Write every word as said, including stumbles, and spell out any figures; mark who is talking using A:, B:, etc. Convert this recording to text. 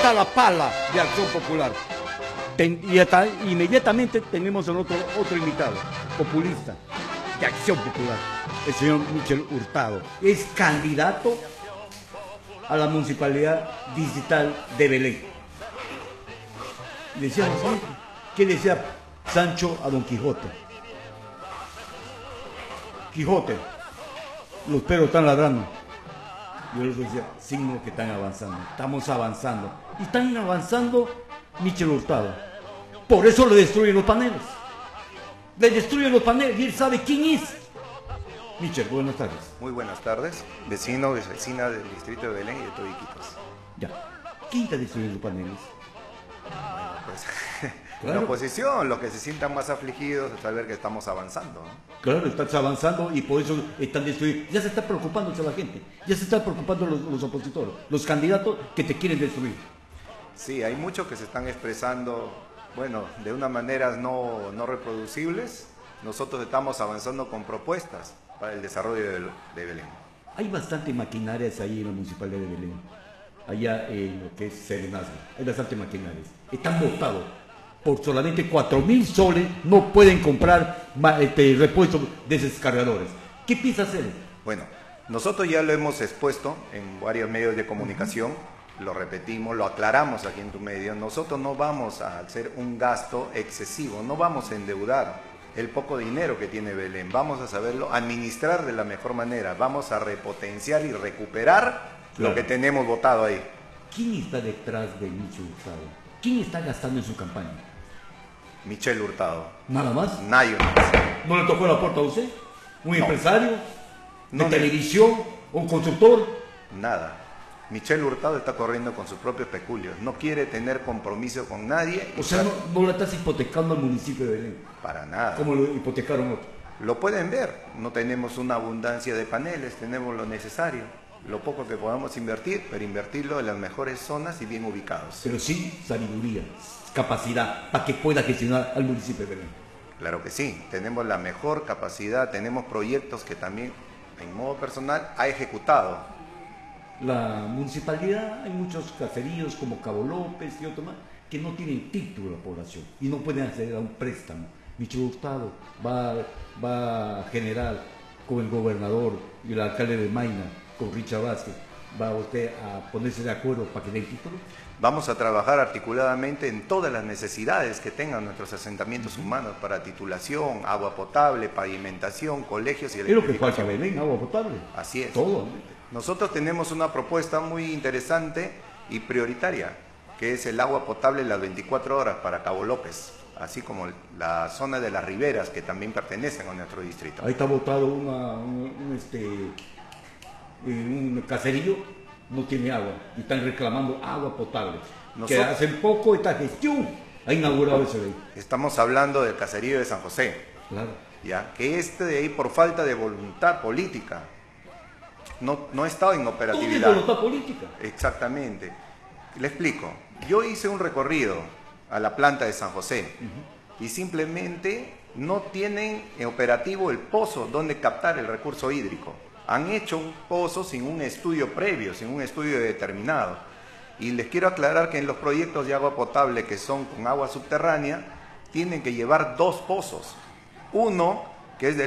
A: toda la pala de Acción Popular. Ten, y hasta, inmediatamente tenemos a otro, otro invitado, populista, de Acción Popular, el señor Michel Hurtado. Es candidato a la Municipalidad Distrital de Belén. Decía, ¿qué decía Sancho a Don Quijote? Quijote, los perros están ladrando. Y el otro decía, signo que están avanzando, estamos avanzando. Y están avanzando Michel Hurtado. Por eso le destruyen los paneles. Le destruyen los paneles y él sabe quién es. Michel, buenas tardes.
B: Muy buenas tardes, vecino, vecina del distrito de Belén y de Tobiquitos.
A: Ya, ¿quién está destruyendo los paneles?
B: Bueno, pues,
A: claro.
B: La oposición, los que se sientan más afligidos de saber que estamos avanzando, ¿no?
A: Claro, están avanzando y por eso están destruyendo. Ya se está preocupándose la gente, ya se están preocupando los, los opositores, los candidatos que te quieren destruir.
B: Sí, hay muchos que se están expresando, bueno, de unas maneras no, no reproducibles. Nosotros estamos avanzando con propuestas para el desarrollo de, de Belén.
A: Hay bastante maquinarias ahí en la Municipalidad de Belén, allá en lo que es Serenazgo. Hay bastante maquinarias. Están botados. Por solamente cuatro mil soles no pueden comprar este, repuestos de esos cargadores. ¿Qué piensa hacer?
B: Bueno, nosotros ya lo hemos expuesto en varios medios de comunicación, uh-huh. Lo repetimos, lo aclaramos aquí en tu medio. Nosotros no vamos a hacer un gasto excesivo, no vamos a endeudar el poco dinero que tiene Belén, vamos a saberlo administrar de la mejor manera, vamos a repotenciar y recuperar claro. Lo que tenemos votado ahí.
A: ¿Quién está detrás de Michel Hurtado? ¿Quién está gastando en su campaña?
B: Michel Hurtado.
A: ¿Nada más?
B: Nadie más.
A: ¿No le tocó la puerta a usted? ¿Un no. empresario? ¿De
B: no
A: televisión? ¿Un constructor?
B: Nada. Michel Hurtado está corriendo con sus propios peculios. No quiere tener compromiso con nadie.
A: O sea, no, no la estás hipotecando al municipio de Belén.
B: Para nada.
A: ¿Cómo lo hipotecaron otros?
B: Lo pueden ver. No tenemos una abundancia de paneles, tenemos lo necesario. Lo poco que podamos invertir, pero invertirlo en las mejores zonas y bien ubicados.
A: Pero sí sabiduría, capacidad, para que pueda gestionar al municipio de Belén.
B: Claro que sí, tenemos la mejor capacidad, tenemos proyectos que también, en modo personal, ha ejecutado.
A: La municipalidad, hay muchos caseríos como Cabo López y otros más, que no tienen título de la población y no pueden acceder a un préstamo. Michel Hurtado va, va a generar con el gobernador y el alcalde de Maina, con Richard Vázquez, ¿va usted a ponerse de acuerdo para que dé el título?
B: Vamos a trabajar articuladamente en todas las necesidades que tengan nuestros asentamientos humanos para titulación, agua potable, pavimentación, colegios y
A: electrificación. Es lo que falta Belén, agua potable.
B: Así es.
A: Todo.
B: Nosotros tenemos una propuesta muy interesante y prioritaria, que es el agua potable las veinticuatro horas para Cabo López, así como la zona de las riberas que también pertenecen a nuestro distrito.
A: Ahí está botado una, un, un, este, un caserío, no tiene agua y están reclamando agua potable. Nosotros, que hace poco esta gestión ha inaugurado eso de ahí.
B: Estamos hablando del caserío de San José,
A: claro.
B: ¿Ya? Que este de ahí por falta de voluntad política no, no ha estado en operatividad.
A: ¿Cómo voluntad política?
B: Exactamente. Le explico. Yo hice un recorrido a la planta de San José uh-huh. y simplemente no tienen en operativo el pozo donde captar el recurso hídrico. Han hecho un pozo sin un estudio previo, sin un estudio determinado. Y les quiero aclarar que en los proyectos de agua potable que son con agua subterránea, tienen que llevar dos pozos. Uno, que es del